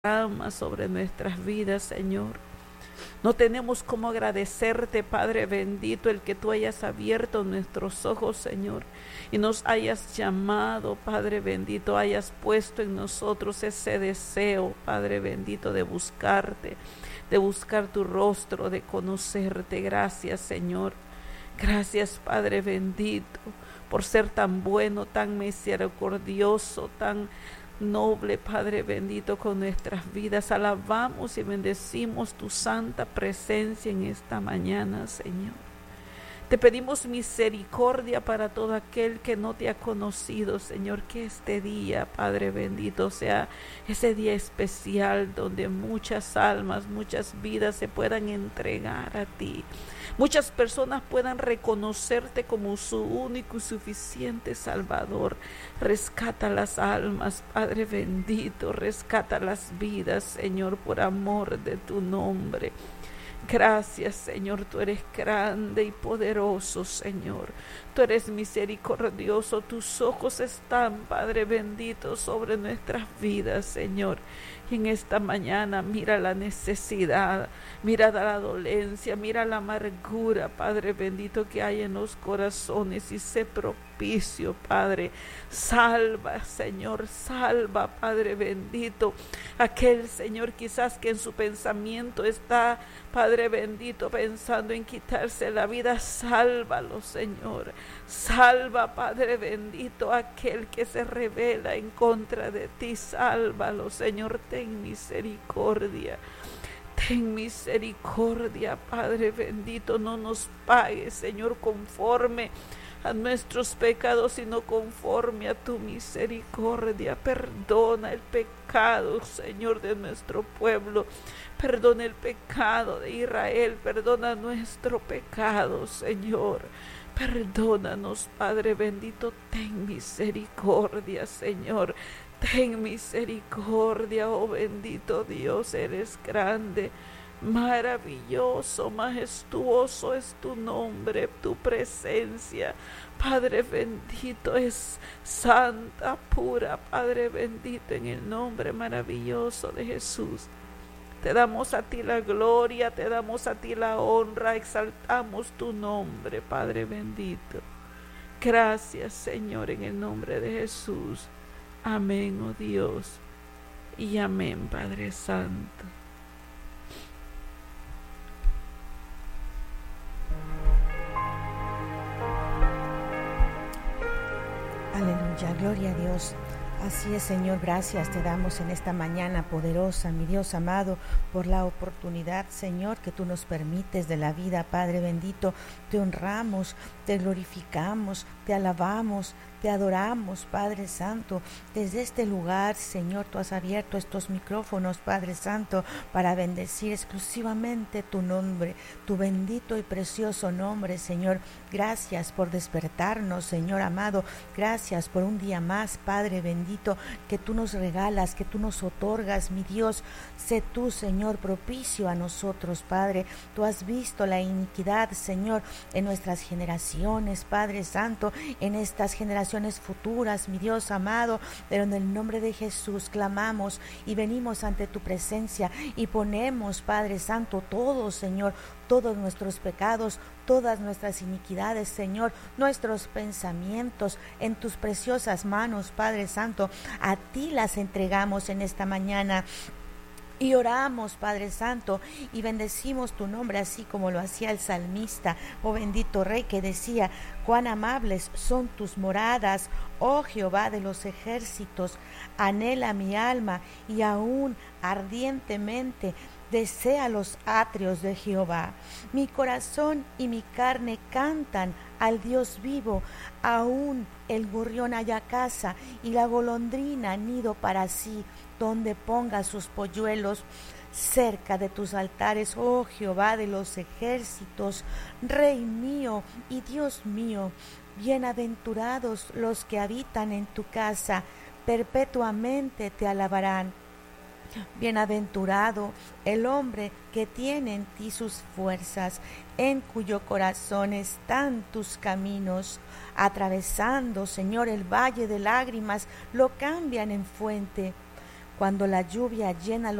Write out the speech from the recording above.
sobre nuestras vidas, Señor. No tenemos cómo agradecerte, Padre bendito, el que tú hayas abierto nuestros ojos, Señor, y nos hayas llamado, Padre bendito, hayas puesto en nosotros ese deseo, Padre bendito, de buscarte, de buscar tu rostro, de conocerte. Gracias, Señor. Gracias, Padre bendito, por ser tan bueno, tan misericordioso, tan noble, Padre bendito, con nuestras vidas. Alabamos y bendecimos tu santa presencia en esta mañana, Señor. Te pedimos misericordia para todo aquel que no te ha conocido, Señor, que este día, Padre bendito, sea ese día especial donde muchas almas, muchas vidas se puedan entregar a ti. Muchas personas puedan reconocerte como su único y suficiente Salvador. Rescata las almas, Padre bendito, rescata las vidas, Señor, por amor de tu nombre. Gracias, Señor, tú eres grande y poderoso, Señor. Tú eres misericordioso, tus ojos están, Padre bendito, sobre nuestras vidas, Señor. Y en esta mañana mira la necesidad, mira la dolencia, mira la amargura, Padre bendito, que hay en los corazones, y sé propicio, Padre. Salva, Señor, salva, Padre bendito, aquel, Señor, quizás que en su pensamiento está, Padre bendito, pensando en quitarse la vida. Sálvalo, Señor. Salva, Padre bendito, aquel que se rebela en contra de ti. Sálvalo, Señor. Ten misericordia. Ten misericordia, Padre bendito. No nos pagues, Señor, conforme a nuestros pecados, sino conforme a tu misericordia. Perdona el pecado, Señor, de nuestro pueblo. Perdona el pecado de Israel. Perdona nuestro pecado, Señor. Perdónanos, Padre bendito. Ten misericordia, Señor. Ten misericordia, oh bendito Dios. Eres grande, maravilloso, majestuoso es tu nombre, tu presencia, Padre bendito, es santa, pura, Padre bendito, en el nombre maravilloso de Jesús. Te damos a ti la gloria, te damos a ti la honra, exaltamos tu nombre, Padre bendito. Gracias, Señor, en el nombre de Jesús. Amén, oh Dios, y amén, Padre Santo. Aleluya, gloria a Dios. Así es, Señor, gracias te damos en esta mañana poderosa, mi Dios amado, por la oportunidad, Señor, que tú nos permites de la vida, Padre bendito. Te honramos, te glorificamos, te alabamos, te adoramos, Padre Santo. Desde este lugar, Señor, tú has abierto estos micrófonos, Padre Santo, para bendecir exclusivamente tu nombre, tu bendito y precioso nombre, Señor. Gracias por despertarnos, Señor amado. Gracias por un día más, Padre bendito, que tú nos regalas, que tú nos otorgas, mi Dios. Sé tú, Señor, propicio a nosotros, Padre. Tú has visto la iniquidad, Señor, en nuestras generaciones, Padre Santo, en estas generaciones futuras, mi Dios amado, pero en el nombre de Jesús clamamos y venimos ante tu presencia y ponemos, Padre Santo, todo, Señor, todos nuestros pecados, todas nuestras iniquidades, Señor, nuestros pensamientos en tus preciosas manos, Padre Santo. A ti las entregamos en esta mañana. Y oramos, Padre Santo, y bendecimos tu nombre, así como lo hacía el salmista, oh bendito Rey, que decía: cuán amables son tus moradas, oh Jehová de los ejércitos. Anhela mi alma, y aún ardientemente desea los atrios de Jehová. Mi corazón y mi carne cantan al Dios vivo. Aún el gorrión halla casa, y la golondrina nido para sí, donde ponga sus polluelos. Cerca de tus altares, oh Jehová de los ejércitos, Rey mío y Dios mío. Bienaventurados los que habitan en tu casa, perpetuamente te alabarán. Bienaventurado el hombre que tiene en ti sus fuerzas, en cuyo corazón están tus caminos. Atravesando, Señor, el valle de lágrimas, lo cambian en fuente. cuando la lluvia llena